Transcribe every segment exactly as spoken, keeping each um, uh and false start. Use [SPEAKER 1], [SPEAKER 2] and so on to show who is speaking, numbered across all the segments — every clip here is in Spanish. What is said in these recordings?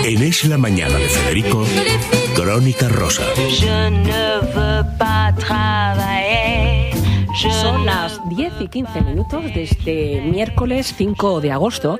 [SPEAKER 1] En Es la Mañana de Federico, Crónica Rosa.
[SPEAKER 2] Son las diez y quince minutos de este miércoles cinco de agosto.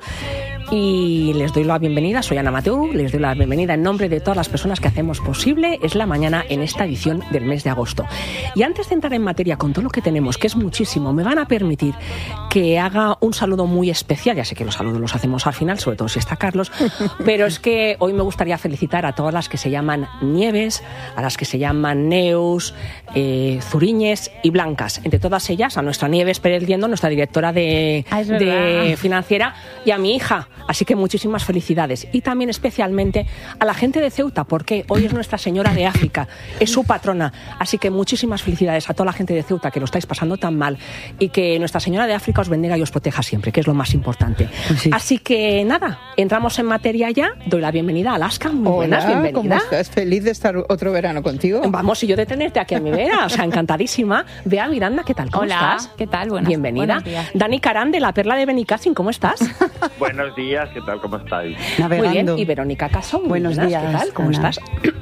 [SPEAKER 2] Y les doy la bienvenida, soy Ana Mateu, les doy la bienvenida en nombre de todas las personas que hacemos posible Es la Mañana en esta edición del mes de agosto. Y antes de entrar en materia con todo lo que tenemos, que es muchísimo, me van a permitir que haga un saludo muy especial. Ya sé que los saludos los hacemos al final, sobre todo si está Carlos, pero es que hoy me gustaría felicitar a todas las que se llaman Nieves, a las que se llaman Neus, eh, Zuriñes y Blancas. Entre todas ellas, a nuestra Nieves Pérez Liendo, nuestra directora de,
[SPEAKER 3] ah,
[SPEAKER 2] de financiera, y a mi hija. Así que muchísimas felicidades. Y también especialmente a la gente de Ceuta, porque hoy es Nuestra Señora de África, es su patrona. Así que muchísimas felicidades a toda la gente de Ceuta que lo estáis pasando tan mal y que Nuestra Señora de África os bendiga y os proteja siempre, que es lo más importante. Sí. Así que nada, entramos en materia ya. Doy la bienvenida a Alaska. Muy
[SPEAKER 3] Hola,
[SPEAKER 2] buenas, bienvenida.
[SPEAKER 3] ¿Cómo estás? Feliz de estar otro verano contigo.
[SPEAKER 2] Vamos, y yo de tenerte aquí a mi vera, o sea, encantadísima. Bea Miranda, ¿qué tal? ¿Cómo
[SPEAKER 4] Hola,
[SPEAKER 2] estás?
[SPEAKER 4] ¿qué tal? Buenas,
[SPEAKER 2] bienvenida. Dani Carán, de la Perla de Benicassim, ¿cómo estás?
[SPEAKER 5] Buenos días, ¿qué tal? ¿Cómo estáis?
[SPEAKER 2] Navegando. Muy bien, y Verónica Caso, muy
[SPEAKER 3] buenos
[SPEAKER 2] buenas,
[SPEAKER 3] días.
[SPEAKER 2] ¿qué tal? ¿Cómo
[SPEAKER 3] Ana.
[SPEAKER 2] estás?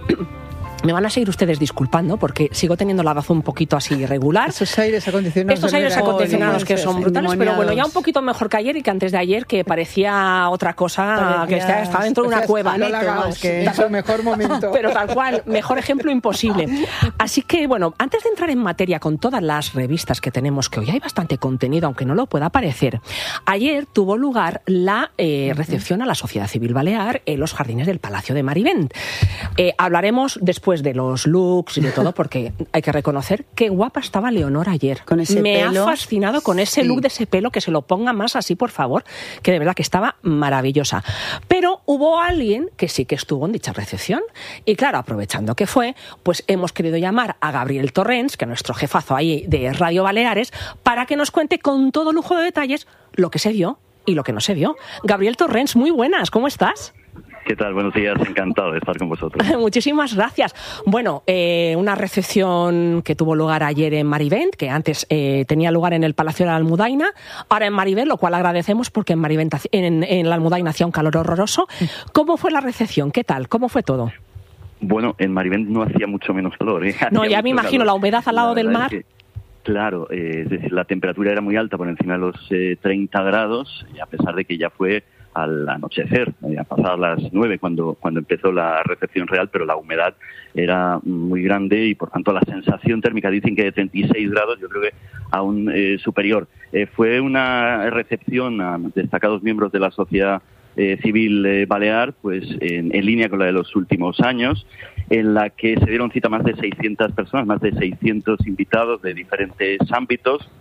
[SPEAKER 2] Me van a seguir ustedes disculpando porque sigo teniendo la voz un poquito así irregular.
[SPEAKER 3] Estos aires acondicionados.
[SPEAKER 2] Estos aires
[SPEAKER 3] verano,
[SPEAKER 2] acondicionados que son brutales, pero bueno, ya un
[SPEAKER 3] endemoniados.
[SPEAKER 2] poquito mejor que ayer y que antes de ayer, que parecía otra cosa,
[SPEAKER 3] Parecía-
[SPEAKER 2] que estaba estaba dentro de una
[SPEAKER 3] parecías
[SPEAKER 2] cueva.
[SPEAKER 3] Lola Gauss, que en su mejor momento.
[SPEAKER 2] Pero tal cual, mejor ejemplo imposible. Así que, bueno, antes de entrar en materia con todas las revistas que tenemos, que hoy hay bastante contenido, aunque no lo pueda parecer, ayer tuvo lugar la eh, recepción a la sociedad civil balear en los jardines del Palacio de Marivent. Eh, hablaremos después de los looks y de todo, porque hay que reconocer qué guapa estaba Leonor ayer.
[SPEAKER 3] Con ese
[SPEAKER 2] Me
[SPEAKER 3] pelo.
[SPEAKER 2] ha fascinado con ese
[SPEAKER 3] Sí.
[SPEAKER 2] look de ese pelo, que se lo ponga más así, por favor, que de verdad que estaba maravillosa. Pero hubo alguien que sí que estuvo en dicha recepción y claro, aprovechando que fue, pues hemos querido llamar a Gabriel Torrens, que es nuestro jefazo ahí de Radio Baleares, para que nos cuente con todo lujo de detalles lo que se vio y lo que no se vio. Gabriel Torrens, muy buenas, ¿cómo estás?
[SPEAKER 5] ¿Qué tal? Buenos días, encantado de estar con vosotros.
[SPEAKER 2] Muchísimas gracias. Bueno, eh, una recepción que tuvo lugar ayer en Marivent, que antes eh, tenía lugar en el Palacio de la Almudaina, ahora en Marivent, lo cual agradecemos porque en Marivent, en, en la Almudaina hacía un calor horroroso. ¿Cómo fue la recepción? ¿Qué tal? ¿Cómo fue todo?
[SPEAKER 5] Bueno, en Marivent no hacía mucho menos calor, ¿eh?
[SPEAKER 2] No,
[SPEAKER 5] Hacía
[SPEAKER 2] ya me
[SPEAKER 5] mucho
[SPEAKER 2] imagino
[SPEAKER 5] calor.
[SPEAKER 2] la humedad al lado
[SPEAKER 5] La
[SPEAKER 2] del
[SPEAKER 5] verdad
[SPEAKER 2] mar.
[SPEAKER 5] es que, claro, eh, es decir, la temperatura era muy alta, por encima de los eh, treinta grados, y a pesar de que ya fue al anochecer, eh, a pasar las nueve cuando, cuando empezó la recepción real, pero la humedad era muy grande y por tanto la sensación térmica, dicen que de treinta y seis grados, yo creo que aún eh, superior. Eh, fue una recepción a destacados miembros de la sociedad eh, civil eh, balear, pues en, en línea con la de los últimos años, en la que se dieron cita más de seiscientas personas, más de seiscientos invitados de diferentes ámbitos.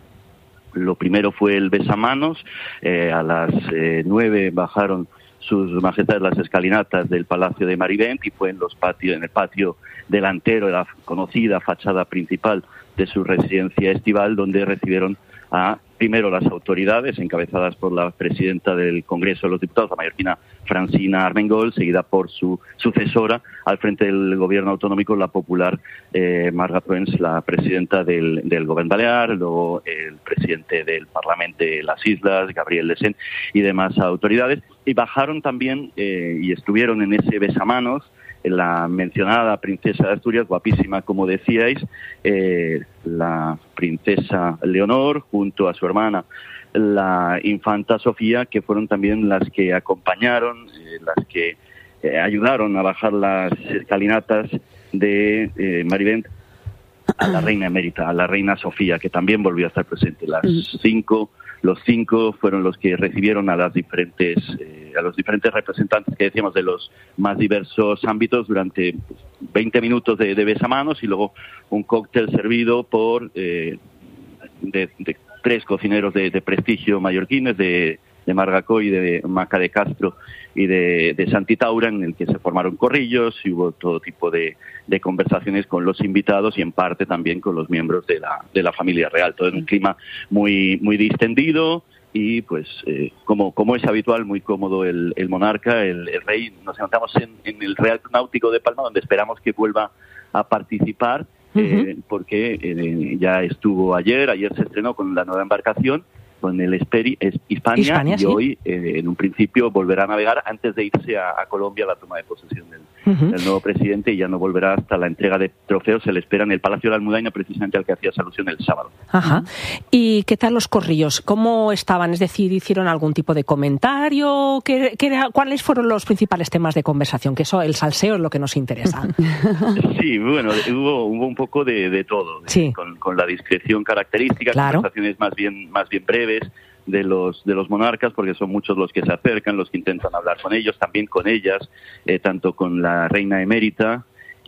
[SPEAKER 5] Lo primero fue el besamanos, eh, a las eh, nueve bajaron sus majestades las escalinatas del Palacio de Marivent y fue en los patios, en el patio delantero de la conocida fachada principal de su residencia estival, donde recibieron a primero las autoridades encabezadas por la presidenta del Congreso de los Diputados, la mallorquina Francina Armengol, seguida por su sucesora al frente del gobierno autonómico, la popular eh, Marga Proens, la presidenta del, del Gobierno Balear, luego el presidente del Parlamento de las Islas, Gabriel Lesén, y demás autoridades. Y bajaron también eh, y estuvieron en ese besamanos la mencionada princesa de Asturias, guapísima como decíais, eh, la princesa Leonor, junto a su hermana la infanta Sofía, que fueron también las que acompañaron, eh, las que eh, ayudaron a bajar las escalinatas de eh, Marivent a la reina emérita, a la reina Sofía, que también volvió a estar presente. Las cinco, los cinco fueron los que recibieron a las diferentes, eh, a los diferentes representantes que decíamos de los más diversos ámbitos durante pues, veinte minutos de, de besamanos y luego un cóctel servido por eh, de, de tres cocineros de, de prestigio mallorquines, de de Margacó y de Maca de Castro y de, de Santitaura, en el que se formaron corrillos y hubo todo tipo de, de conversaciones con los invitados y en parte también con los miembros de la, de la familia real. Todo en un clima muy, muy distendido y, pues, eh, como, como es habitual, muy cómodo el, el monarca, el, el rey. Nos encontramos en, en el Real Náutico de Palma, donde esperamos que vuelva a participar, eh, uh-huh. porque eh, ya estuvo ayer, ayer se estrenó con la nueva embarcación con el Esperi, es Hispania,
[SPEAKER 2] Hispania,
[SPEAKER 5] y
[SPEAKER 2] sí.
[SPEAKER 5] hoy, eh, en un principio, volverá a navegar antes de irse a, a Colombia a la toma de posesión del, uh-huh. del nuevo presidente, y ya no volverá hasta la entrega de trofeos. Se le espera en el Palacio de la Almudaina, precisamente al que hacías alusión, el sábado.
[SPEAKER 2] Ajá. ¿Y qué tal los corrillos? ¿Cómo estaban? Es decir, ¿hicieron algún tipo de comentario? ¿Qué, qué era, ¿Cuáles fueron los principales temas de conversación? Que eso, el salseo es lo que nos interesa.
[SPEAKER 5] Sí, bueno, hubo, hubo un poco de, de todo,
[SPEAKER 2] sí.
[SPEAKER 5] de, con, con la discreción característica,
[SPEAKER 2] claro.
[SPEAKER 5] conversaciones más bien, más bien breves de los de los monarcas, porque son muchos los que se acercan, los que intentan hablar con ellos, también con ellas, eh, tanto con la reina emérita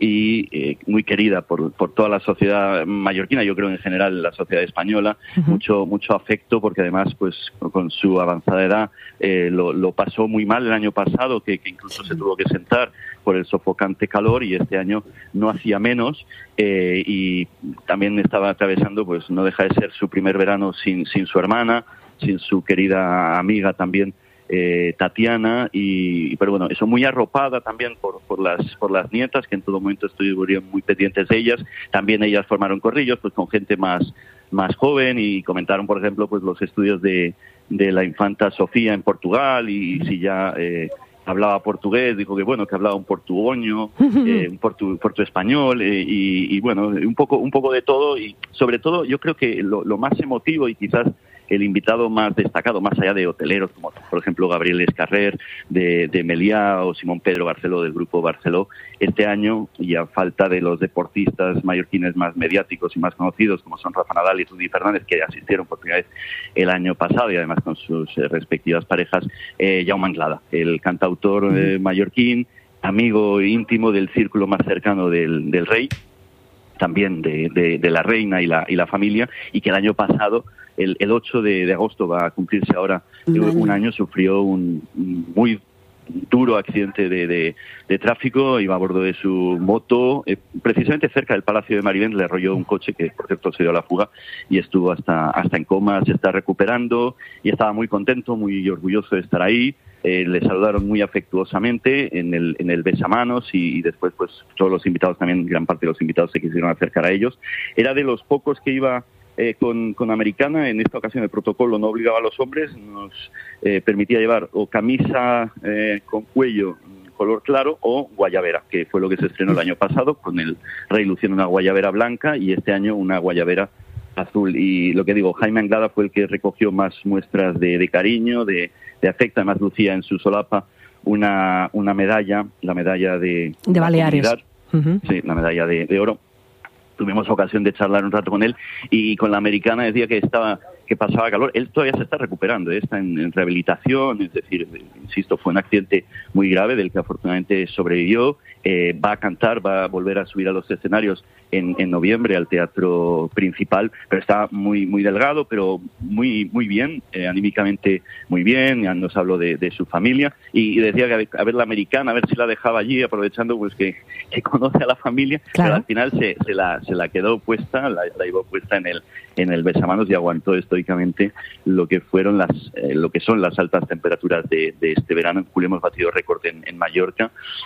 [SPEAKER 5] y eh, muy querida por, por toda la sociedad mallorquina, yo creo en general la sociedad española, uh-huh. mucho mucho afecto, porque además pues con su avanzada edad eh, lo, lo pasó muy mal el año pasado, que, que incluso se tuvo que sentar por el sofocante calor, y este año no hacía menos, eh, y también estaba atravesando, pues no deja de ser su primer verano sin, sin su hermana, sin su querida amiga también, eh, Tatiana, y pero bueno, eso muy arropada también por, por las por las nietas, que en todo momento estuvieron muy pendientes de ellas. También ellas formaron corrillos pues con gente más más joven, y comentaron, por ejemplo, pues los estudios de, de la infanta Sofía en Portugal, y si ya eh, hablaba portugués, dijo que bueno, que hablaba un portugoño, eh, un portu, portu español, eh, y, y bueno, un poco un poco de todo, y sobre todo yo creo que lo, lo más emotivo, y quizás el invitado más destacado, más allá de hoteleros, como por ejemplo Gabriel Escarrer de, de Meliá, o Simón Pedro Barceló del Grupo Barceló, este año, y a falta de los deportistas mallorquines más mediáticos y más conocidos, como son Rafa Nadal y Rudy Fernández, que asistieron por primera vez el año pasado, y además con sus eh, respectivas parejas, eh, Jaume Anglada, el cantautor eh, mallorquín, amigo íntimo del círculo más cercano del, del rey, también de, de, de la reina y la, y la familia, y que el año pasado, el, el ocho de, de agosto, va a cumplirse ahora un año, un año sufrió un, un muy duro accidente de, de, de tráfico. Iba a bordo de su moto, eh, precisamente cerca del Palacio de Marivent, le arrolló un coche que, por cierto, se dio a la fuga, y estuvo hasta, hasta en coma. Se está recuperando y estaba muy contento, muy orgulloso de estar ahí. Eh, le saludaron muy afectuosamente en el, en el besamanos, y, y después pues todos los invitados, también gran parte de los invitados, se quisieron acercar a ellos. Era de los pocos que iba eh, con, con Americana. En esta ocasión el protocolo no obligaba a los hombres, nos eh, permitía llevar o camisa eh, con cuello color claro o guayabera, que fue lo que se estrenó el año pasado, con el rey luciendo una guayabera blanca y este año una guayabera azul. Y lo que digo, Jaime Anglada fue el que recogió más muestras de, de cariño, de, de afecto. Además lucía en su solapa una, una medalla, la medalla de...
[SPEAKER 2] De Baleares.
[SPEAKER 5] Uh-huh. Sí, la medalla de, de oro. Tuvimos ocasión de charlar un rato con él, y con la americana decía que estaba que pasaba calor. Él todavía se está recuperando, ¿eh? Está en, en rehabilitación, es decir, insisto, fue un accidente muy grave del que afortunadamente sobrevivió. Eh, va a cantar, va a volver a subir a los escenarios en, en noviembre al teatro principal, pero está muy muy delgado, pero muy muy bien, eh, anímicamente muy bien. Ya nos habló de, de su familia, y, y decía que a ver la americana, a ver si la dejaba allí, aprovechando pues que, que conoce a la familia. Claro. Pero al final se, se la se la quedó puesta, la, la llevó puesta en el en el besamanos, y aguantó estoicamente lo que fueron las eh, lo que son las altas temperaturas de, de este verano. En julio hemos batido récord en, en Mallorca,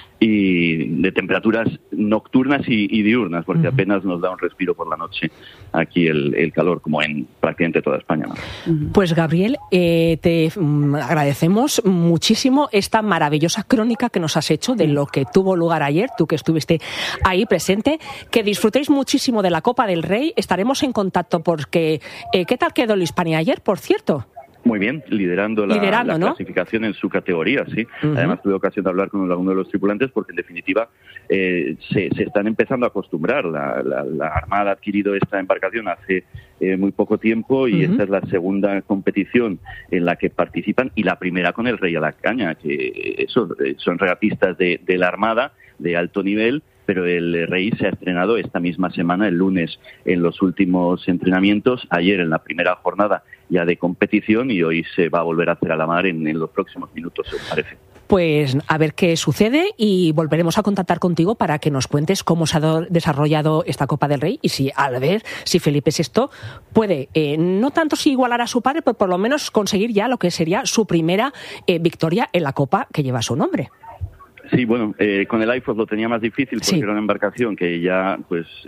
[SPEAKER 5] y de temperaturas nocturnas y, y diurnas, porque uh-huh. apenas nos da un respiro por la noche aquí el, el calor, como en prácticamente toda España, ¿no?
[SPEAKER 2] Uh-huh. Pues Gabriel, eh, te um, agradecemos muchísimo esta maravillosa crónica que nos has hecho de lo que tuvo lugar ayer, tú que estuviste ahí presente. Que disfrutéis muchísimo de la Copa del Rey. Estaremos en contacto porque eh, ¿qué tal quedó el Hispania ayer, por cierto?
[SPEAKER 5] Muy bien, liderando la,
[SPEAKER 2] liderando,
[SPEAKER 5] la
[SPEAKER 2] ¿no?
[SPEAKER 5] clasificación en su categoría, sí. Uh-huh. Además tuve ocasión de hablar con uno de los tripulantes, porque en definitiva eh, se, se están empezando a acostumbrar. La, la, la Armada ha adquirido esta embarcación hace eh, muy poco tiempo, y uh-huh. esta es la segunda competición en la que participan, y la primera con el Rey a la Caña, que eso, son regatistas de, de la Armada de alto nivel, pero el Rey se ha estrenado esta misma semana, el lunes, en los últimos entrenamientos, ayer en la primera jornada ya de competición, y hoy se va a volver a hacer a la mar en, en los próximos minutos, me parece.
[SPEAKER 2] Pues a ver qué sucede, y volveremos a contactar contigo para que nos cuentes cómo se ha desarrollado esta Copa del Rey, y si al ver si Felipe sexto puede, eh, no tanto si igualar a su padre, pero por lo menos conseguir ya lo que sería su primera eh, victoria en la Copa que lleva su nombre.
[SPEAKER 5] Sí, bueno, eh, con el iPhone lo tenía más difícil, porque sí. era una embarcación que ya pues eh,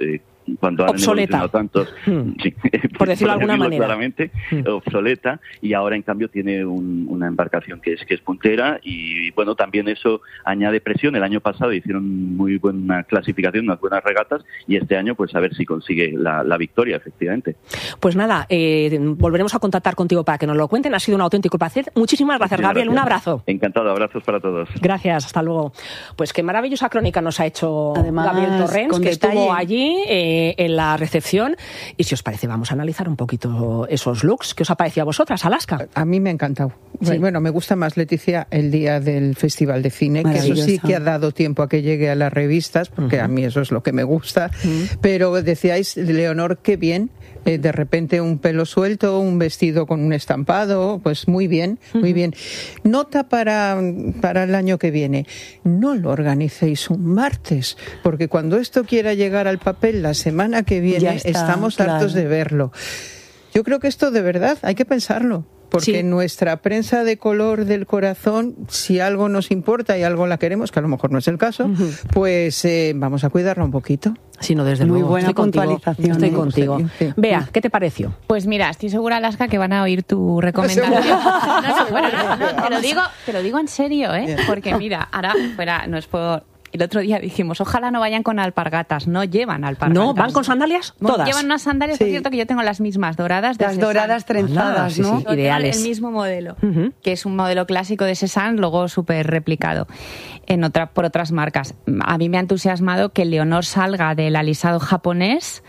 [SPEAKER 5] cuando han
[SPEAKER 2] obsoleta.
[SPEAKER 5] evolucionado tantos,
[SPEAKER 2] hmm.
[SPEAKER 5] sí,
[SPEAKER 2] por decirlo de alguna manera,
[SPEAKER 5] claramente, hmm. obsoleta, y ahora en cambio tiene un, una embarcación que es que es puntera, y bueno, también eso añade presión. El año pasado hicieron muy buena clasificación, unas buenas regatas, y este año pues a ver si consigue la, la victoria, efectivamente.
[SPEAKER 2] Pues nada, eh, volveremos a contactar contigo para que nos lo cuenten. Ha sido un auténtico placer. Muchísimas gracias,
[SPEAKER 5] Muchísimas
[SPEAKER 2] Gabriel.
[SPEAKER 5] gracias.
[SPEAKER 2] Un abrazo.
[SPEAKER 5] Encantado, abrazos para todos.
[SPEAKER 2] Gracias, hasta luego. Pues qué maravillosa crónica nos ha hecho
[SPEAKER 4] Además,
[SPEAKER 2] Gabriel Torrens,
[SPEAKER 4] con
[SPEAKER 2] que
[SPEAKER 4] detalle.
[SPEAKER 2] estuvo allí eh, en la recepción. Y si os parece, vamos a analizar un poquito esos looks. ¿Qué os ha parecido a vosotras, Alaska?
[SPEAKER 3] A mí me ha encantado.
[SPEAKER 2] Sí.
[SPEAKER 3] Bueno, me gusta más, Leticia, el día del Festival de Cine, que eso sí que ha dado tiempo a que llegue a las revistas, porque uh-huh. a mí eso es lo que me gusta. Uh-huh. Pero decíais, Leonor, qué bien, eh, de repente un pelo suelto, un vestido con un estampado, pues muy bien, uh-huh. muy bien. Nota para, para el año que viene, no lo organicéis un martes, porque cuando esto quiera llegar al papel la semana que viene, está, estamos claro. hartos de verlo. Yo creo que esto de verdad hay que pensarlo. Porque sí. nuestra prensa de color del corazón, si algo nos importa y algo la queremos, que a lo mejor no es el caso, uh-huh. pues eh, vamos a cuidarla un poquito.
[SPEAKER 2] Sí, no, desde
[SPEAKER 4] Muy
[SPEAKER 2] luego.
[SPEAKER 4] buena
[SPEAKER 2] estoy
[SPEAKER 4] puntualización.
[SPEAKER 2] Estoy
[SPEAKER 4] ¿eh?
[SPEAKER 2] contigo. Sí. Bea, ¿qué te pareció?
[SPEAKER 6] Pues mira, estoy segura, Alaska, que van a oír tu recomendación. No, no, fuera, no, no, te lo digo, te lo digo en serio, ¿eh? Porque mira, ahora fuera, no es por... El otro día dijimos, ojalá no vayan con alpargatas. No llevan alpargatas.
[SPEAKER 2] ¿No? ¿Van con sandalias? Todas.
[SPEAKER 6] Llevan unas sandalias, sí. Por cierto, que yo tengo las mismas, doradas de
[SPEAKER 4] Las
[SPEAKER 6] Cézanne.
[SPEAKER 4] doradas trenzadas,
[SPEAKER 2] ah, sí,
[SPEAKER 4] ¿no?
[SPEAKER 2] Sí, ideales.
[SPEAKER 6] El mismo modelo,
[SPEAKER 2] uh-huh.
[SPEAKER 6] que es un modelo clásico de Cézanne, luego súper replicado en otra, por otras marcas. A mí me ha entusiasmado que Leonor salga del alisado japonés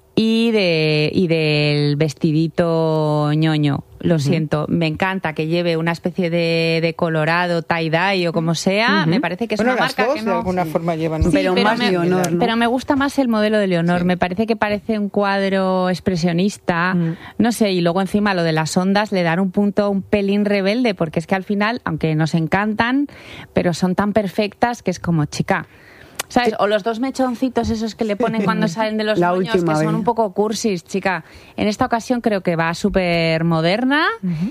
[SPEAKER 6] y, de, y del vestidito ñoño. Lo uh-huh. siento, me encanta que lleve una especie de, de colorado, tie-dye o como sea. Uh-huh. Me parece que es
[SPEAKER 3] bueno,
[SPEAKER 6] una
[SPEAKER 3] las
[SPEAKER 6] marca
[SPEAKER 3] dos,
[SPEAKER 6] que no...
[SPEAKER 3] de alguna
[SPEAKER 6] sí.
[SPEAKER 3] forma llevan...
[SPEAKER 6] Sí,
[SPEAKER 4] pero,
[SPEAKER 6] pero
[SPEAKER 4] más
[SPEAKER 6] me,
[SPEAKER 4] Leonor, ¿no?
[SPEAKER 6] Pero me gusta más el modelo de Leonor.
[SPEAKER 3] Sí.
[SPEAKER 6] Me parece que parece un cuadro expresionista. Uh-huh. No sé, y luego encima lo de las ondas le dan un punto un pelín rebelde, porque es que al final, aunque nos encantan, pero son tan perfectas que es como, chica... ¿Sabes? O los dos mechoncitos esos que le ponen cuando salen de los
[SPEAKER 4] La
[SPEAKER 6] moños, que son
[SPEAKER 4] vez.
[SPEAKER 6] un poco cursis, chica. En esta ocasión creo que va súper moderna uh-huh.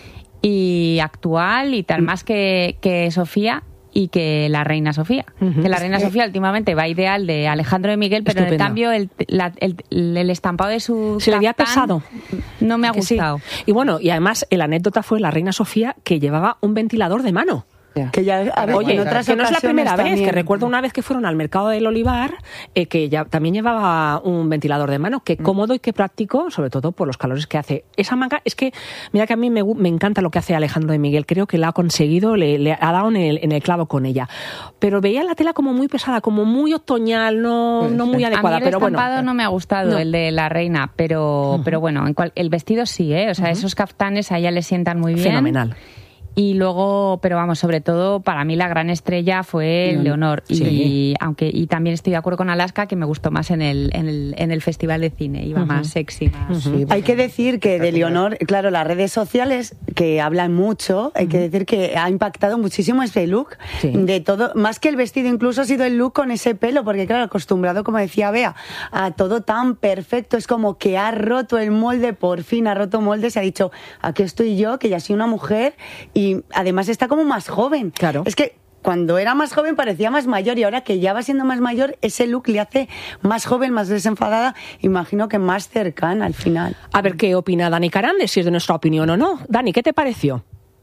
[SPEAKER 6] y actual y tal, más que, que Sofía y que la Reina Sofía. Uh-huh. Que la Reina Sofía últimamente va ideal de Alejandro de Miguel, pero Estupenda. En cambio el, la, el, el estampado de su
[SPEAKER 2] se le había pesado.
[SPEAKER 6] No me ha
[SPEAKER 2] que
[SPEAKER 6] gustado.
[SPEAKER 2] Sí. Y bueno, y además la anécdota fue la Reina Sofía que llevaba un ventilador de mano.
[SPEAKER 4] Que ya, a ver,
[SPEAKER 2] Oye,
[SPEAKER 4] en otras
[SPEAKER 2] que no es la primera
[SPEAKER 4] también.
[SPEAKER 2] vez, que recuerdo una vez que fueron al mercado del Olivar, eh, que ya también llevaba un ventilador de mano, que mm. cómodo y que práctico, sobre todo por los calores que hace. Esa manga, es que, mira que a mí me, me encanta lo que hace Alejandro de Miguel, creo que la ha conseguido, le, le ha dado en el, en el clavo con ella. Pero veía la tela como muy pesada, como muy otoñal, no, pues, no muy adecuada.
[SPEAKER 6] A mí el
[SPEAKER 2] pero
[SPEAKER 6] estampado
[SPEAKER 2] bueno,
[SPEAKER 6] no me ha gustado, no. el de la Reina, pero, uh-huh. pero bueno, en cual, el vestido sí, ¿eh? O sea, uh-huh. esos caftanes a ella le sientan muy bien.
[SPEAKER 2] Fenomenal.
[SPEAKER 6] Y luego, pero vamos, sobre todo, para mí la gran estrella fue Leonor. Leonor. Y, sí. aunque, y también estoy de acuerdo con Alaska, que me gustó más en el, en el, en el Festival de Cine. Iba uh-huh. más sexy, más...
[SPEAKER 4] Uh-huh. Hay que decir que de Leonor, claro, las redes sociales, que hablan mucho, hay uh-huh. que decir que ha impactado muchísimo ese look. Sí. De todo, más que el vestido, incluso ha sido el look con ese pelo, porque claro, acostumbrado, como decía Bea, a todo tan perfecto, es como que ha roto el molde, por fin ha roto molde, se ha dicho, aquí estoy yo, que ya soy una mujer, y Y además está como más joven.
[SPEAKER 2] Claro.
[SPEAKER 4] Es que cuando era más joven parecía más mayor y ahora que ya va siendo más mayor, ese look le hace más joven, más desenfadada, imagino que más cercana al final.
[SPEAKER 2] A ver qué opina Dani Carande, si es de nuestra opinión o no. Dani, ¿qué te pareció?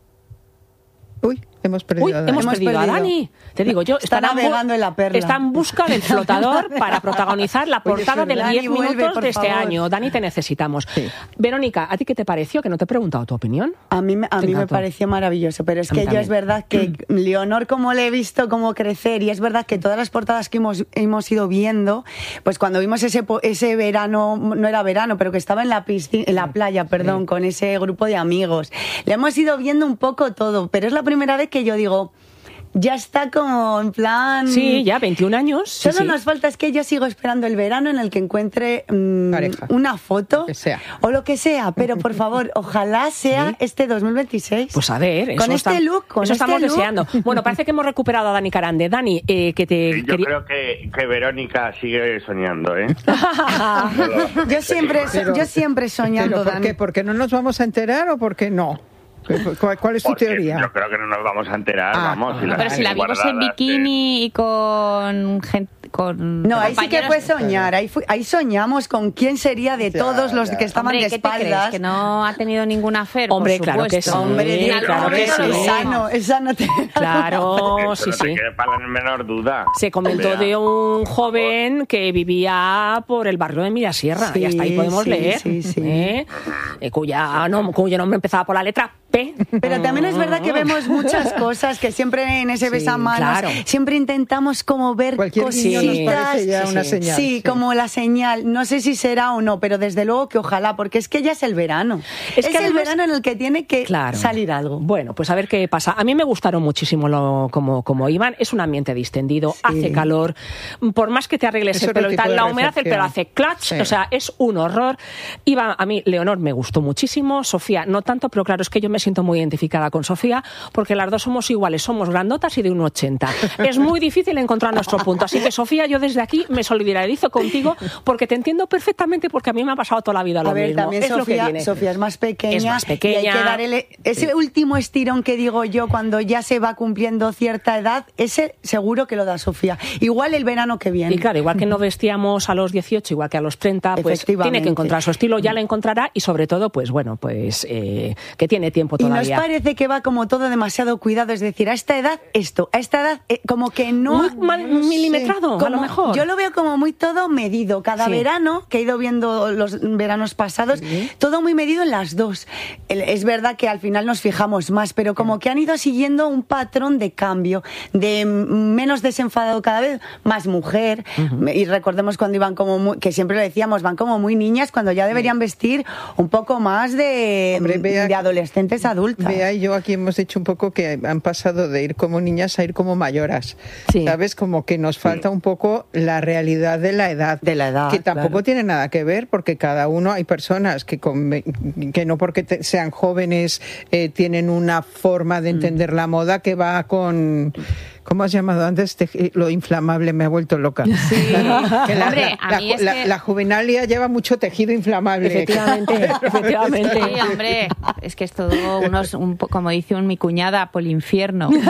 [SPEAKER 3] Uy, hemos perdido
[SPEAKER 2] Uy,
[SPEAKER 3] a Dani.
[SPEAKER 2] hemos, hemos perdido, perdido a Dani. Te digo, yo
[SPEAKER 4] está navegando en la perla.
[SPEAKER 2] Está en busca del flotador para protagonizar la portada Oye, de los diez minutos de este favor. año. Dani, te necesitamos. Sí. Verónica, ¿a ti qué te pareció? Que no te he preguntado tu opinión.
[SPEAKER 4] A mí, a mí me pareció maravilloso, pero es que yo es verdad que Leonor, como le he visto como crecer, y es verdad que todas las portadas que hemos, hemos ido viendo, pues cuando vimos ese, ese verano, no era verano, pero que estaba en la piscina, en la playa, perdón, sí. con ese grupo de amigos, le hemos ido viendo un poco todo, pero es la primera vez que yo digo, ya está como en plan...
[SPEAKER 2] Sí, ya, veintiún años.
[SPEAKER 4] Solo
[SPEAKER 2] sí, sí.
[SPEAKER 4] nos falta, es que yo sigo esperando el verano en el que encuentre mmm, una foto.
[SPEAKER 3] Lo que sea.
[SPEAKER 4] O lo que sea, pero por favor, ojalá sea ¿Sí? este dos mil veitiseiis.
[SPEAKER 2] Pues a ver, eso
[SPEAKER 4] con este
[SPEAKER 2] está,
[SPEAKER 4] look, con
[SPEAKER 2] eso
[SPEAKER 4] este
[SPEAKER 2] estamos
[SPEAKER 4] look.
[SPEAKER 2] deseando. Bueno, parece que hemos recuperado a Dani Carande. Dani, eh, que te...
[SPEAKER 7] Sí, yo
[SPEAKER 2] quería...
[SPEAKER 7] creo que, que Verónica sigue soñando, ¿eh?
[SPEAKER 4] yo siempre so, yo siempre soñando,
[SPEAKER 3] ¿pero por
[SPEAKER 4] Dani.
[SPEAKER 3] qué? ¿Porque no nos vamos a enterar o porque no? ¿Cuál, cuál es tu
[SPEAKER 7] Porque
[SPEAKER 3] teoría?
[SPEAKER 7] Yo creo que no nos vamos a enterar,
[SPEAKER 3] ah,
[SPEAKER 7] vamos.
[SPEAKER 3] ah,
[SPEAKER 7] Si
[SPEAKER 6] pero si la vimos en bikini de... y con gente, con
[SPEAKER 4] no, ahí sí que fue soñar, ahí, fue, ahí soñamos con quién sería de todos ya, los ya. que estaban
[SPEAKER 6] Hombre,
[SPEAKER 4] de
[SPEAKER 6] ¿qué
[SPEAKER 4] espaldas.
[SPEAKER 6] te crees? Que no ha tenido ningún affair,
[SPEAKER 2] Hombre,
[SPEAKER 6] por
[SPEAKER 2] claro que sí.
[SPEAKER 4] Hombre,
[SPEAKER 2] sí, claro que sí.
[SPEAKER 4] Es sano, es sano tener
[SPEAKER 2] Claro, sí, sí.
[SPEAKER 7] Para la menor duda.
[SPEAKER 2] Se comentó Vea. de un joven que vivía por el barrio de Mirasierra, sí, y hasta ahí podemos
[SPEAKER 4] sí,
[SPEAKER 2] leer,
[SPEAKER 4] sí, sí.
[SPEAKER 2] ¿eh? Eh, cuya, no, cuyo nombre empezaba por la letra P.
[SPEAKER 4] Pero también es verdad que vemos muchas cosas que siempre en ese sí, besamanos claro. siempre intentamos como ver
[SPEAKER 3] cualquier
[SPEAKER 4] cositas.
[SPEAKER 3] Nos parece ya sí, una
[SPEAKER 4] sí.
[SPEAKER 3] señal.
[SPEAKER 4] Sí, sí, como la señal. No sé si será o no, pero desde luego que ojalá, porque es que ya es el verano. Es, es que el además, verano en el que tiene que claro. salir algo.
[SPEAKER 2] Bueno, pues a ver qué pasa. A mí me gustaron muchísimo lo, como, como iban. Es un ambiente distendido, sí. hace calor. Por más que te arregles Eso el pelo y tal, la humedad del pelo hace clutch. Sí. O sea, es un horror. Iba, a mí, Leonor me gustó muchísimo. Sofía, no tanto, pero claro, es que yo me siento muy identificada con Sofía, porque las dos somos iguales, somos grandotas y de un ochenta. Es muy difícil encontrar nuestro punto. Así que, Sofía, yo desde aquí me solidarizo contigo, porque te entiendo perfectamente, porque a mí me ha pasado toda la vida lo
[SPEAKER 4] a ver,
[SPEAKER 2] mismo.
[SPEAKER 4] También
[SPEAKER 2] es
[SPEAKER 4] Sofía,
[SPEAKER 2] lo que viene.
[SPEAKER 4] Sofía es más pequeña.
[SPEAKER 2] Es más pequeña.
[SPEAKER 4] Y hay que dar el, ese sí. último estirón que digo yo, cuando ya se va cumpliendo cierta edad, ese seguro que lo da Sofía. Igual el verano que viene.
[SPEAKER 2] Y claro, igual que no vestíamos a los dieciocho, igual que a los treinta, pues tiene que encontrar su estilo, ya lo encontrará, y sobre todo, pues bueno, pues eh, que tiene tiempo todavía.
[SPEAKER 4] Y nos parece que va como todo demasiado cuidado, es decir, a esta edad esto, a esta edad eh, como que no...
[SPEAKER 2] Muy mal milimetrado,
[SPEAKER 4] como,
[SPEAKER 2] a lo mejor.
[SPEAKER 4] Yo lo veo como muy todo medido, cada sí. verano, que he ido viendo los veranos pasados, sí. todo muy medido en las dos. Es verdad que al final nos fijamos más, pero como que han ido siguiendo un patrón de cambio, de menos desenfadado cada vez, más mujer, uh-huh. y recordemos cuando iban como muy, que siempre lo decíamos, van como muy niñas, cuando ya deberían vestir un poco más de, Hombre, vea, de adolescentes adultas.
[SPEAKER 3] Vea y yo aquí hemos dicho un poco que han pasado de ir como niñas a ir como mayoras, sí. ¿sabes? Como que nos falta un poco la realidad de la edad,
[SPEAKER 4] de la edad
[SPEAKER 3] que tampoco
[SPEAKER 4] claro.
[SPEAKER 3] tiene nada que ver, porque cada uno, hay personas que, con, que no porque te, sean jóvenes eh, tienen una forma de entender mm. la moda que va con... ¿Cómo has llamado antes? Te, lo inflamable me ha vuelto loca.
[SPEAKER 6] Sí.
[SPEAKER 3] Que la,
[SPEAKER 6] hombre,
[SPEAKER 3] la,
[SPEAKER 6] a mí
[SPEAKER 3] la,
[SPEAKER 6] es
[SPEAKER 3] la,
[SPEAKER 6] que...
[SPEAKER 3] la juvenalia lleva mucho tejido inflamable.
[SPEAKER 2] Efectivamente, efectivamente.
[SPEAKER 6] Sí, hombre, es que es todo unos, un, como dice un, mi cuñada, polinfierno.
[SPEAKER 2] Me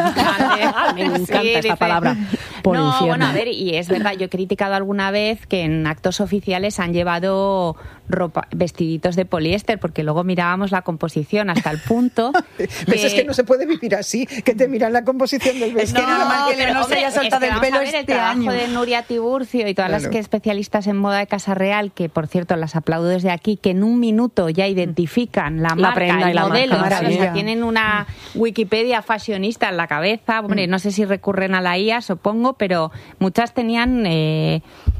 [SPEAKER 2] encanta sí, esta dice, palabra, polinfierno.
[SPEAKER 6] No, bueno, a ver, y es verdad, yo he criticado alguna vez que en actos oficiales han llevado ropa, vestiditos de poliéster, porque luego mirábamos la composición hasta el punto
[SPEAKER 3] que... ¿Ves? Es que no se puede vivir así, que te miran la composición del vestido.
[SPEAKER 4] Es que no, normal que pero, no se haya soltado es que el pelo este
[SPEAKER 6] el trabajo
[SPEAKER 4] año.
[SPEAKER 6] de Nuria Tiburcio y todas claro. las que especialistas en moda de Casa Real, que por cierto las aplaudo desde aquí, que en un minuto ya identifican la, la marca, prenda el y la modelo, marca, o sea, tienen una Wikipedia fashionista en la cabeza. Hombre, mm. no sé si recurren a la I A, supongo, pero muchas tenían... Eh,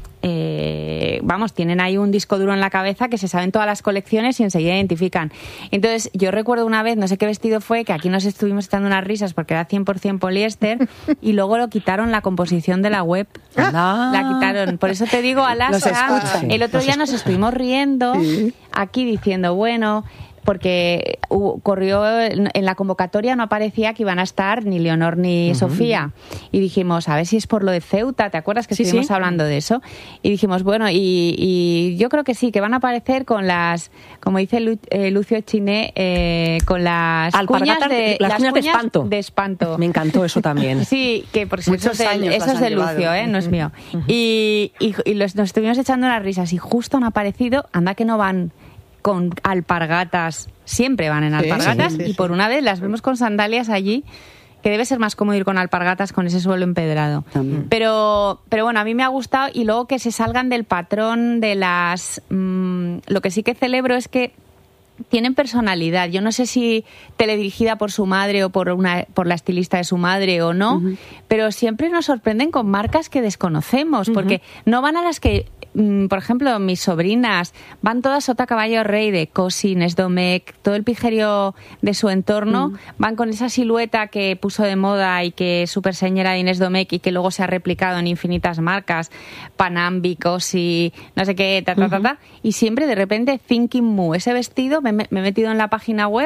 [SPEAKER 6] Eh, vamos, tienen ahí un disco duro en la cabeza que se saben todas las colecciones y enseguida identifican. Entonces, yo recuerdo una vez, no sé qué vestido fue, que aquí nos estuvimos echando unas risas porque era cien por ciento poliéster y luego lo quitaron la composición de la web.
[SPEAKER 2] Ah.
[SPEAKER 6] La quitaron. Por eso te digo, Alasa, el otro día nos estuvimos riendo ¿sí? aquí diciendo, bueno... porque uh, corrió en la convocatoria, no aparecía que iban a estar ni Leonor ni uh-huh. Sofía, y dijimos, a ver si es por lo de Ceuta, ¿te acuerdas que sí, estuvimos sí. hablando de eso? Y dijimos, bueno, y, y yo creo que sí, que van a aparecer con las, como dice Lu, eh, Lucio Chiné, eh, con las cuñas de,
[SPEAKER 2] las, las cuñas de espanto.
[SPEAKER 6] de espanto.
[SPEAKER 2] Me encantó eso también.
[SPEAKER 6] Sí, que por cierto eso es de, eso es de Lucio, ¿eh? No es mío. Uh-huh. Y, y, y los, nos estuvimos echando unas risas y justo han aparecido, anda que no van con alpargatas, siempre van en alpargatas, sí, sí, sí, y por una vez las vemos con sandalias allí, que debe ser más cómodo ir con alpargatas con ese suelo empedrado. También. Pero, pero bueno, a mí me ha gustado, y luego que se salgan del patrón de las... Mmm, lo que sí que celebro es que tienen personalidad. Yo no sé si teledirigida por su madre o por una por la estilista de su madre o no, uh-huh. pero siempre nos sorprenden con marcas que desconocemos, uh-huh. porque no van a las que... Por ejemplo, mis sobrinas van todas sota caballo rey de Cosi, Nesdomec, todo el pijerio de su entorno, mm. van con esa silueta que puso de moda y que es súper señora de Inés Domecq y que luego se ha replicado en infinitas marcas, Panambi, Cosi, no sé qué, ta, ta, ta, ta, y siempre de repente Thinking Moo, ese vestido, me, me he metido en la página web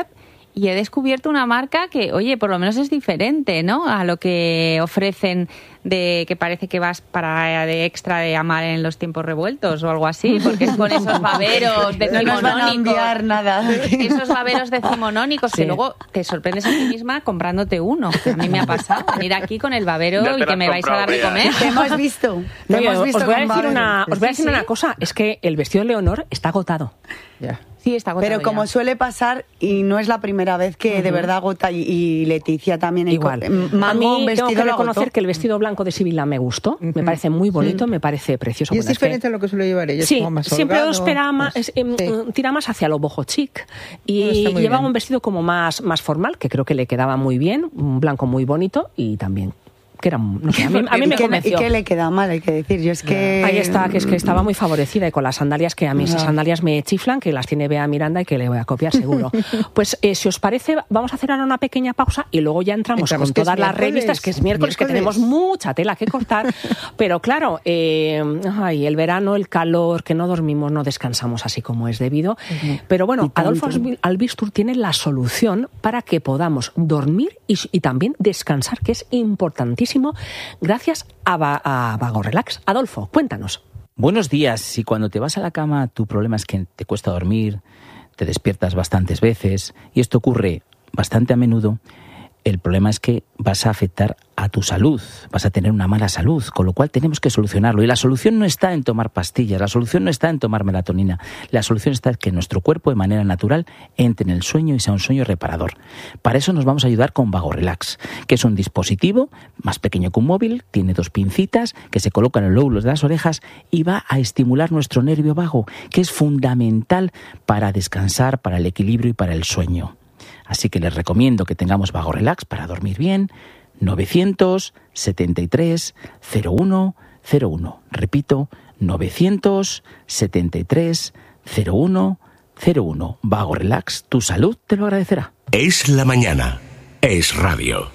[SPEAKER 6] y he descubierto una marca que, oye, por lo menos es diferente, ¿no?, a lo que ofrecen, de que parece que vas para de extra de amar en los tiempos revueltos o algo así, porque es con esos baberos decimonónicos.
[SPEAKER 4] No nos van a enviar nada.
[SPEAKER 6] Esos baberos decimonónicos, sí, que luego te sorprendes a ti misma comprándote uno. A mí me ha pasado venir aquí con el babero y que me vais a dar de comer.
[SPEAKER 4] Te hemos visto. Te
[SPEAKER 2] Oye,
[SPEAKER 4] hemos visto
[SPEAKER 2] os voy a decir,
[SPEAKER 4] babero.
[SPEAKER 2] una, os voy a decir
[SPEAKER 6] Sí, sí.
[SPEAKER 2] una cosa, es que el vestido de Leonor está agotado.
[SPEAKER 3] Ya.
[SPEAKER 6] Sí, está agotado.
[SPEAKER 4] Pero como
[SPEAKER 6] ya.
[SPEAKER 4] suele pasar, y no es la primera vez que uh-huh. de verdad agota, y, y Leticia también.
[SPEAKER 2] Igual.
[SPEAKER 4] Mango,
[SPEAKER 2] a mí
[SPEAKER 4] un vestido
[SPEAKER 2] tengo que
[SPEAKER 4] lo
[SPEAKER 2] reconocer
[SPEAKER 4] agotó.
[SPEAKER 2] que el vestido blanco de Sibila me gustó, uh-huh. me parece muy bonito, uh-huh. me parece precioso.
[SPEAKER 3] Y es
[SPEAKER 2] Bueno,
[SPEAKER 3] diferente
[SPEAKER 2] que...
[SPEAKER 3] a lo que suele llevar ella.
[SPEAKER 2] Sí,
[SPEAKER 3] es como más
[SPEAKER 2] siempre
[SPEAKER 3] holgado,
[SPEAKER 2] espera más,
[SPEAKER 3] pues,
[SPEAKER 2] es, eh,
[SPEAKER 3] sí.
[SPEAKER 2] tira más hacia lo boho chic y,
[SPEAKER 3] No, está muy
[SPEAKER 2] y llevaba
[SPEAKER 3] bien.
[SPEAKER 2] un vestido como más, más formal, que creo que le quedaba muy bien, un blanco muy bonito y también que era, no sé, a mí, a mí
[SPEAKER 4] ¿Y
[SPEAKER 2] me
[SPEAKER 4] qué-
[SPEAKER 2] convenció.
[SPEAKER 4] ¿Y qué le queda mal? Hay que decir, yo es que...
[SPEAKER 2] Ahí está, que es que estaba muy favorecida y con las sandalias, que a mí esas sandalias me chiflan, que las tiene Bea Miranda y que le voy a copiar seguro. Pues eh, si os parece, vamos a hacer ahora una pequeña pausa y luego ya entramos,
[SPEAKER 3] Entramos,
[SPEAKER 2] con
[SPEAKER 3] que es
[SPEAKER 2] todas las
[SPEAKER 3] miércoles,
[SPEAKER 2] revistas, que es miércoles, que
[SPEAKER 3] miércoles.
[SPEAKER 2] tenemos mucha tela que cortar, pero claro, eh, ay, el verano, el calor, que no dormimos, no descansamos así como es debido. Uh-huh. Pero bueno, Adolfo Albistur tiene la solución para que podamos dormir y, y también descansar, que es importantísimo, gracias a, Va- a Vago Relax. Adolfo, cuéntanos.
[SPEAKER 8] Buenos días. Si cuando te vas a la cama tu problema es que te cuesta dormir, te despiertas bastantes veces, y esto ocurre bastante a menudo, el problema es que vas a afectar a tu salud, vas a tener una mala salud, con lo cual tenemos que solucionarlo. Y la solución no está en tomar pastillas, la solución no está en tomar melatonina, la solución está en que nuestro cuerpo de manera natural entre en el sueño y sea un sueño reparador. Para eso nos vamos a ayudar con Vago Relax, que es un dispositivo más pequeño que un móvil, tiene dos pincitas que se colocan en los lóbulos de las orejas y va a estimular nuestro nervio vago, que es fundamental para descansar, para el equilibrio y para el sueño. Así que les recomiendo que tengamos Vago Relax para dormir bien. novecientos setenta y tres cero uno cero uno. Repito, novecientos setenta y tres cero uno cero uno. Vago Relax, tu salud te lo agradecerá.
[SPEAKER 1] Es la mañana. Es radio.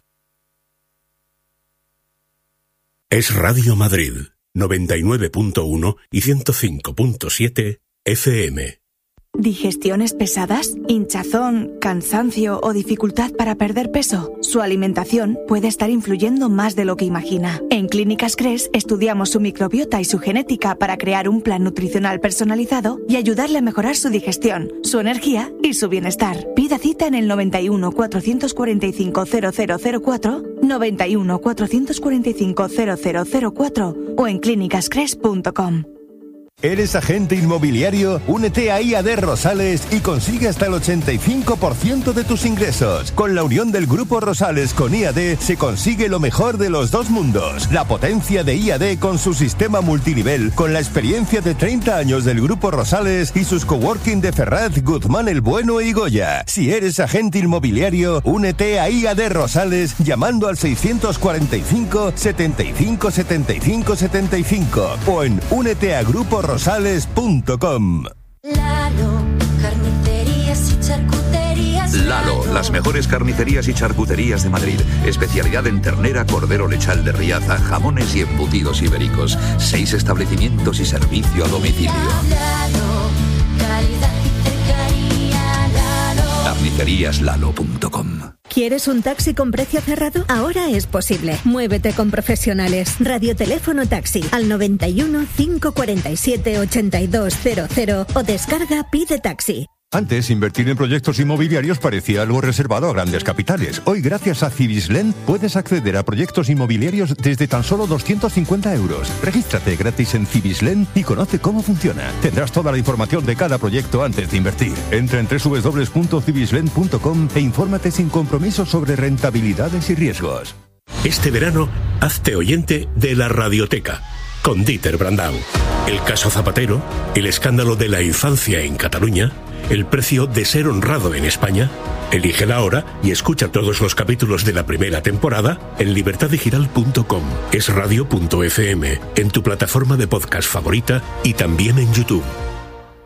[SPEAKER 1] Es Radio Madrid, noventa y nueve punto uno y ciento cinco punto siete F M.
[SPEAKER 9] ¿Digestiones pesadas? ¿Hinchazón, cansancio o dificultad para perder peso? Su alimentación puede estar influyendo más de lo que imagina. En Clínicas Cres estudiamos su microbiota y su genética para crear un plan nutricional personalizado y ayudarle a mejorar su digestión, su energía y su bienestar. Pida cita en el noventa y uno, cuatrocientos cuarenta y cinco, cero cero cero cuatro, noventa y uno, cuatrocientos cuarenta y cinco, cero cero cero cuatro o en clínicas cres punto com.
[SPEAKER 10] ¿Eres agente inmobiliario? Únete a I A D Rosales y consigue hasta el ochenta y cinco por ciento de tus ingresos. Con la unión del Grupo Rosales con I A D se consigue lo mejor de los dos mundos. La potencia de I A D con su sistema multinivel, con la experiencia de treinta años del Grupo Rosales y sus coworking de Ferraz, Guzmán el Bueno y Goya. Si eres agente inmobiliario, únete a I A D Rosales llamando al seiscientos cuarenta y cinco, setenta y cinco, setenta y cinco, setenta y cinco o en únete a grupo rosales punto com.
[SPEAKER 11] Lalo, carnicerías y charcuterías.
[SPEAKER 12] Lalo, las mejores carnicerías y charcuterías de Madrid. Especialidad en ternera, cordero lechal de Riaza, jamones y embutidos ibéricos. Seis establecimientos y servicio a domicilio.
[SPEAKER 11] Lalo, calidad y cercanía. Lalo.
[SPEAKER 12] carnicerías lalo punto com.
[SPEAKER 13] ¿Quieres un taxi con precio cerrado? Ahora es posible. Muévete con profesionales. Radioteléfono taxi al noventa y uno, cinco cuarenta y siete, ochenta y dos cero cero o descarga Pide Taxi.
[SPEAKER 10] Antes, invertir en proyectos inmobiliarios parecía algo reservado a grandes capitales. Hoy, gracias a Civislend, puedes acceder a proyectos inmobiliarios desde tan solo doscientos cincuenta euros. Regístrate gratis en Civislend y conoce cómo funciona. Tendrás toda la información de cada proyecto antes de invertir. Entra en doble u doble u doble u punto civislend punto com e infórmate sin compromiso sobre rentabilidades y riesgos.
[SPEAKER 1] Este verano, hazte oyente de la Radioteca, con Dieter Brandau. El caso Zapatero, el escándalo de la infancia en Cataluña, el precio de ser honrado en España. Elige la hora y escucha todos los capítulos de la primera temporada en libertad digital punto com, es radio punto f m, en tu plataforma de podcast favorita y también en YouTube.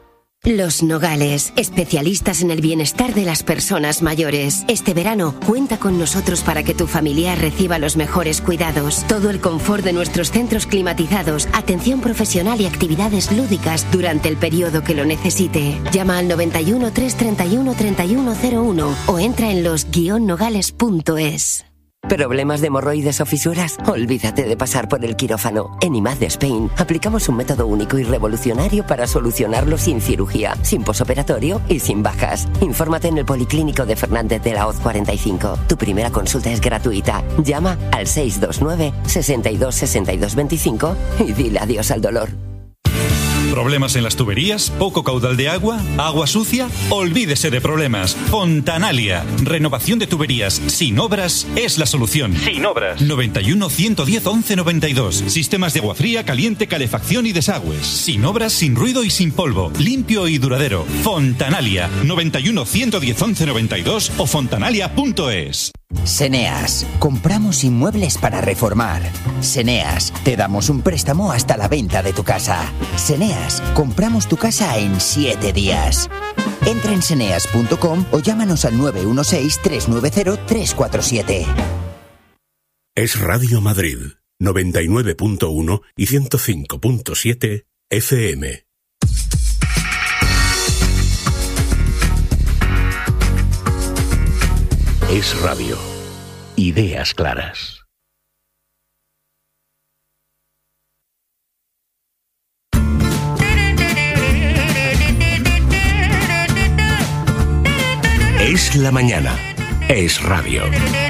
[SPEAKER 14] Los Nogales, especialistas en el bienestar de las personas mayores. Este verano, cuenta con nosotros para que tu familiar reciba los mejores cuidados. Todo el confort de nuestros centros climatizados, atención profesional y actividades lúdicas durante el periodo que lo necesite. Llama al noventa y uno, trescientos treinta y uno, treinta y uno cero uno o entra en los guion nogales punto es.
[SPEAKER 15] ¿Problemas de hemorroides o fisuras? Olvídate de pasar por el quirófano. En I M A D de Spain aplicamos un método único y revolucionario para solucionarlo sin cirugía, sin posoperatorio y sin bajas. Infórmate en el Policlínico de Fernández de la Hoz cuarenta y cinco. Tu primera consulta es gratuita. Llama al seis dos nueve, sesenta y dos, sesenta y dos veinticinco y dile adiós al dolor.
[SPEAKER 16] ¿Problemas en las tuberías? ¿Poco caudal de agua? ¿Agua sucia? Olvídese de problemas. Fontanalia. Renovación de tuberías sin obras es la solución. Sin obras. noventa y uno, ciento diez, once noventa y dos. Sistemas de agua fría, caliente, calefacción y desagües. Sin obras, sin ruido y sin polvo. Limpio y duradero. Fontanalia. noventa y uno, ciento diez, once noventa y dos o fontanalia punto es.
[SPEAKER 17] Seneas. Compramos inmuebles para reformar. Seneas. Te damos un préstamo hasta la venta de tu casa. Seneas. Compramos tu casa en siete días. Entra en seneas punto com o llámanos al nueve uno seis, tres nueve cero, tres cuatro siete.
[SPEAKER 1] Es Radio Madrid, noventa y nueve punto uno y ciento cinco punto siete F M. Es radio. Ideas claras. Es la mañana. Es radio.